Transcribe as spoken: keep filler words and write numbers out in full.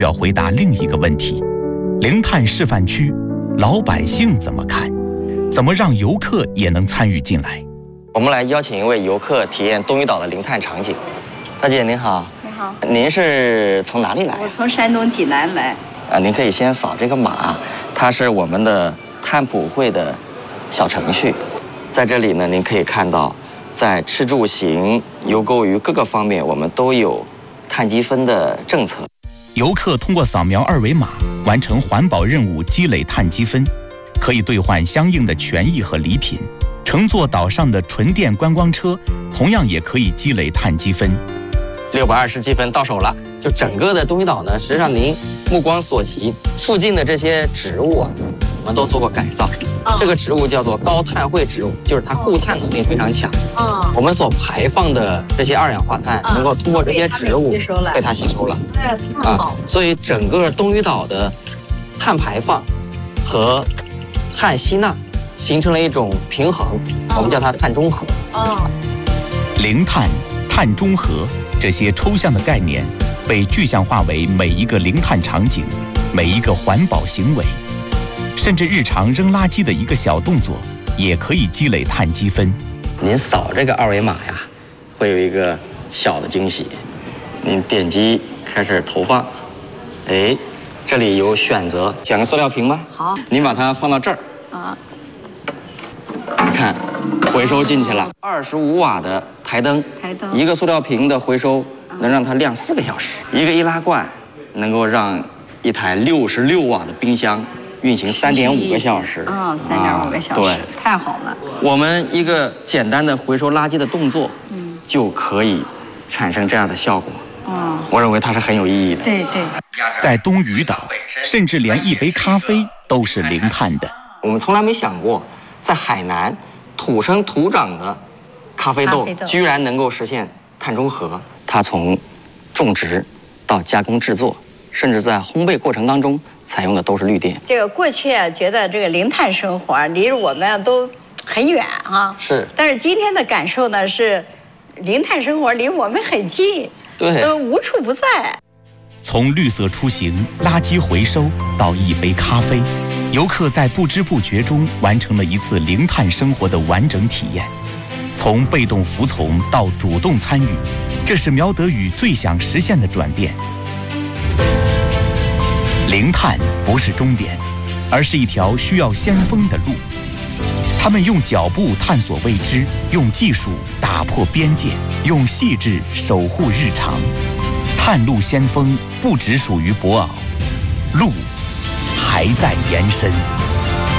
要回答另一个问题：零碳示范区，老百姓怎么看？怎么让游客也能参与进来？ 我们来邀请一位游客体验东屿岛的零碳场景。大姐您好。 你好。 您是从哪里来？ 我从山东济南来。 啊，您可以先扫这个码，它是我们的碳普惠的小程序。在这里呢，您可以看到，在吃住行、游购娱各个方面，我们都有碳积分的政策。 游客通过扫描二维码完成环保任务，积累碳积分，可以兑换相应的权益和礼品。乘坐岛上的纯电观光车，同样也可以积累碳积分。 六百二十积分到手了。就整个的东屿岛呢，实际上您目光所及，附近的这些植物啊，我们都做过改造。哦、这个植物叫做高碳汇植物，就是它固碳能力非常强。哦、我们所排放的这些二氧化碳，能够通过这些植物被它吸收了。 对，太好。 所以整个东屿岛的碳排放和碳吸纳形成了一种平衡，哦、我们叫它碳中和。 哦， 零碳、碳中和这些抽象的概念，被具象化为每一个零碳场景，每一个环保行为。甚至日常扔垃圾的一个小动作，也可以积累碳积分。 您扫这个二维码呀，会有一个小的惊喜。您点击开始投放，哎，这里有选择，选个塑料瓶吧。 好， 您把它放到这儿。 啊， 你看，回收进去了。二十五瓦的台灯， 台灯， 一个塑料瓶的回收能让它亮四个小时。一个易拉罐能够让一台六十六瓦的冰箱运行三点五个小时。 啊，三点五个小时， 对， 太好了。 我们一个简单的回收垃圾的动作，嗯，就可以产生这样的效果。哦，我认为它是很有意义的。 对对， 在东屿岛，甚至连一杯咖啡都是零碳的。 我们从来没想过，在海南土生土长的咖啡豆居然能够实现碳中和。它从种植到加工制作，甚至在烘焙过程当中采用的都是绿电。 这个过去啊，觉得这个零碳生活离着我们都很远啊。 是。 但是今天的感受呢是，零碳生活离我们很近， 对， 都无处不在。 从绿色出行、垃圾回收到一杯咖啡，游客在不知不觉中完成了一次零碳生活的完整体验。从被动服从到主动参与，这是苗德宇最想实现的转变。零碳不是终点，而是一条需要先锋的路。他们用脚步探索未知，用技术打破边界，用细致守护日常。碳路先锋不只属于博鳌，路还在延伸。